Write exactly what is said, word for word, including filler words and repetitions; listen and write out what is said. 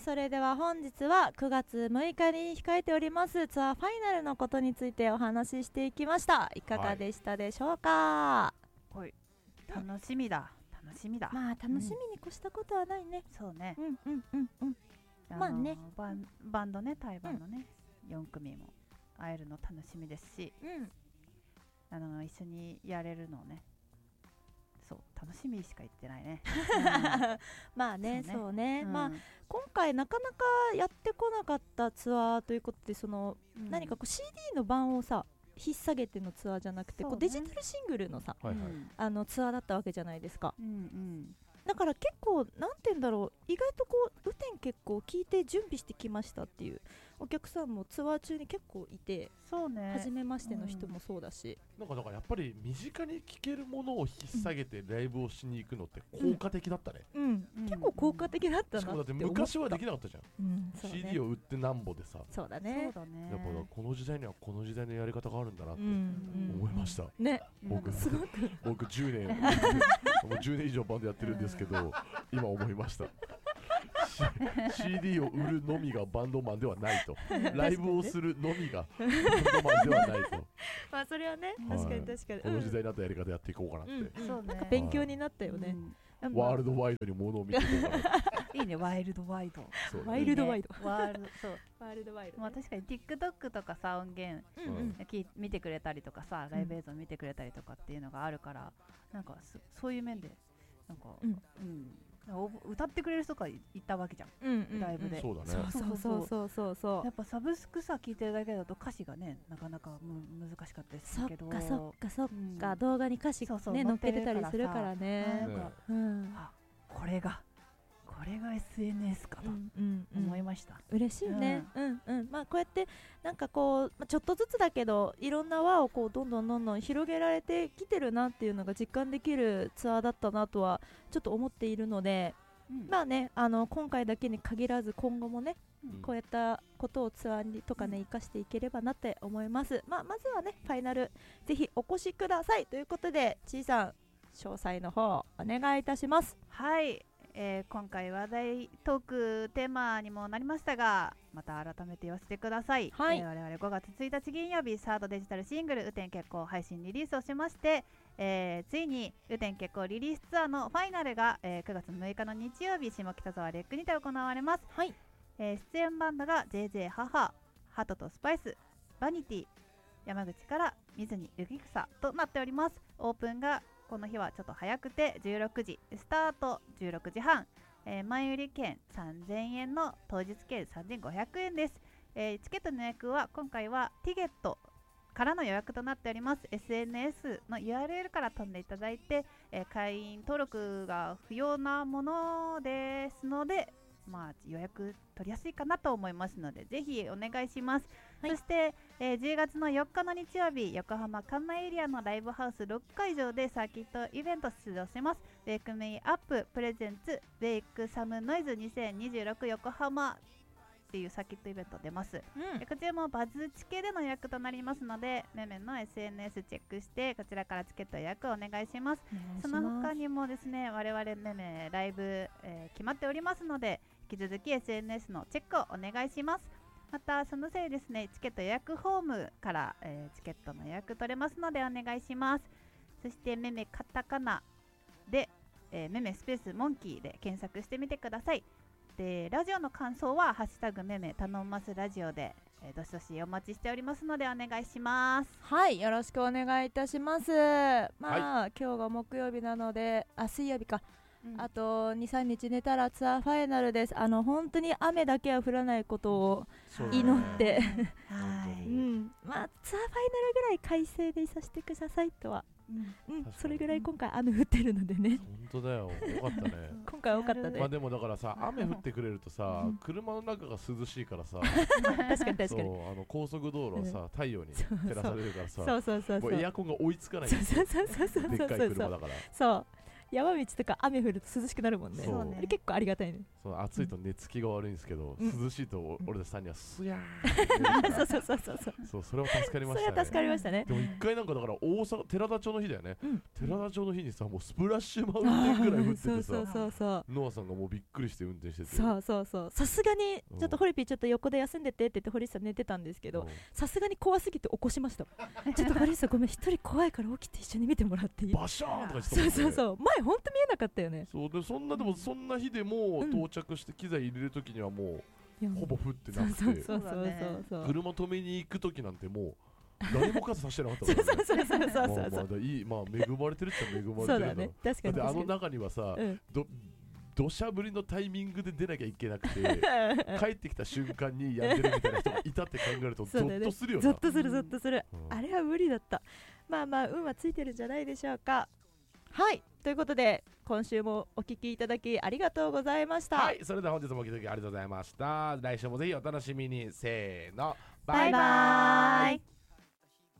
それでは本日はくがつむいかに控えておりますツアーファイナルのことについてお話ししていきました。いかがでしたでしょうか。 はい、楽しみだ楽しみだ。 まあ楽しみに越したことはないね、 うん、そうね、 うんうんうんうん。まあね、 バン、バンドね、対バンのね、うん、よんくみも会えるの楽しみですし、うん、あの一緒にやれるのをね、そう楽しみしか言ってないね、うん、 まあね、そうね、そうね、うん、まあ今回なかなかやってこなかったツアーということで、その、うん、何かこう シーディー の版をさ引っ提げてのツアーじゃなくて、ね、こうデジタルシングルのさ、はいはい、あのツアーだったわけじゃないですか、うんうん、だから結構なんて言うんだろう、意外とこう雨天結構聞いて準備してきましたっていうお客さんもツアー中に結構いて、そうね、初めましての人もそうだし、 うん、なんかだからやっぱり身近に聴けるものを引っ提げてライブをしに行くのって効果的だったね、うんうんうん、 結構効果的だったなって思った。しかもだって昔はできなかったじゃん、うんそうね、シーディー を売ってなんぼでさ、 そうだね、 やっぱこの時代にはこの時代のやり方があるんだなって思いました、うんうん、 ね、 僕すごく僕じゅうねんもうじゅうねん以上バンドやってるんですけど今思いましたシーディー を売るのみがバンドマンではないとライブをするのみがバンドマンではないとまあそれはね、確かに確かに、 この時代になったやり方やっていこうかなって、うんうんうん、なんか勉強になったよね、 うん、ワールドワイドに物を見ていこうかなっていいね、ワイルドワイド、 そうワイルドワイド、 ワールド、そうワールドワイド、ね、 まあ確かに TikTok とかさ音源、うんうん、見てくれたりとかさ、ライブ映像見てくれたりとかっていうのがあるから、なんかそういう面でなんか、うんうん歌ってくれる人がいたわけじゃん、うんうんうん、ライブで。 そうだね。 そうそうそうそうそう。 やっぱサブスクさ聞いてるだけだと歌詞がねなかなかむ難しかったですけど。 そっかそっかそっか、うん、動画に歌詞ね載っけてたりするからね。 なんか、うん、あこれがこれが エスエヌエス かと思いました。うんうんうん、 嬉しいね。うんうん、うん、まあこうやってなんかこう、まあ、ちょっとずつだけどいろんな輪をこうどんどんどんどん広げられてきてるなっていうのが実感できるツアーだったなとはちょっと思っているので、うん、まあねあの今回だけに限らず今後もね、うん、こういったことをツアーにとかね、うん、生かしていければなって思います。まあまずはねファイナルぜひお越しくださいということで、ちいさん詳細の方お願いいたします。 はい。えー、今回話題トークテーマにもなりましたが、また改めて言わせてください、はい。えー、我々ごがつついたち金曜日サードデジタルシングル雨天決行配信リリースをしまして、えー、ついに雨天決行リリースツアーのファイナルが、えー、くがつむいかの日曜日下北沢レックにて行われます、はい。えー、出演バンドが ジェイジェイ 母、ハトとスパイス、バニティ、山口から水に雪草となっております。オープンがこの日はちょっと早くてじゅうろくじスタートじゅうろくじはん、えー、前売り券さんぜんえんの当日券さんぜんごひゃくえんです。えー、チケットの予約は今回はティゲットからの予約となっております。 エスエヌエス の ユーアールエル から飛んでいただいて、えー、会員登録が不要なものですので、まあ、予約取りやすいかなと思いますのでぜひお願いします、はい。そして、えー、じゅうがつのよっかの日曜日、横浜関内エリアのライブハウスろっかいじょうでサーキットイベント出場します。ウェイクメイアッププレゼンツウェイクサムノイズにせんにじゅうろく横浜っていうサーキットイベント出ます、うん、こちらもバズチケでの予約となりますので、めめの エスエヌエス チェックしてこちらからチケット予約お願いします。その他にもですね、我々めめライブ、えー、決まっておりますので引き続き エスエヌエス のチェックをお願いします。またその際ですね、チケット予約フォームから、えー、チケットの予約取れますのでお願いします。そしてめめカタカナで、えー、めめスペースモンキーで検索してみてください。でラジオの感想はハッシュタグめめ頼ますラジオで、えー、どしどしお待ちしておりますのでお願いします。 はい、よろしくお願いいたします。まあ、はい、今日が木曜日なので、あ水曜日か、うん、あと にさんにち寝たらツアーファイナルです。あの本当に雨だけは降らないことを祈ってはい、うん、まあツアーファイナルぐらい快晴でいさせてくださいとは、うんうん、それぐらい今回雨降ってるのでね。 本当だよ、多かったね今回多かったね。 まあでもだからさ、雨降ってくれるとさ、うん、車の中が涼しいからさ確かに確かに、 そうあの高速道路はさ、うん、太陽に照らされるからさ、 そうそうそうそう、 もうエアコンが追いつかないんですよ。そうそうそうそうそう、 でっかい車だから。 そう山道とか雨降ると涼しくなるもんね。 そうあれ結構ありがたいね。 その暑いと寝つきが悪いんですけど、 うん、 涼しいと俺たちさんにはすやーそうそうそうそうそうそう、それは助かりましたね。 それは助かりましたね。 でも一回なんかだから大阪寺田町の日だよね、 うん、 寺田町の日にさもうスプラッシュマウンテンぐらい降っててさ、 そうそうそうそう、 ノアさんがもうびっくりして運転してて、 そうそうそう、さすがにちょっとホリピーちょっと横で休んでてって言って堀内さん寝てたんですけど、さすがに怖すぎて起こしましたちょっと堀内さんごめん、一人怖いから起きて一緒に見てもらっていい？ バシャーンとかしてたもんね。 そうそうそう、前ほんと見えなかったよね。 そうで、そんなでもそんな日でも到着して機材入れるときにはもうほぼ降ってなくて、 そうそうそうそうそう、 車止めに行くときなんてもう誰も傘さしてなかったからね。 そうそうそうそうそうまあまあいい、まあ恵まれてるっちゃ恵まれてるんだ。 そうだね、確かに確かに。 であの中にはさ、うん、ど土砂降りのタイミングで出なきゃいけなくて帰ってきた瞬間にやってるみたいな人がいたって考えるとゾッとするよな。 ゾッとするゾッとする、うん、あれは無理だった。まあまあ運はついてるんじゃないでしょうか。はい、ということで今週もお聞きいただきありがとうございました。 はい、それでは本日もお聞きいただきありがとうございました。来週もぜひお楽しみに。せーの、 バイバーイ。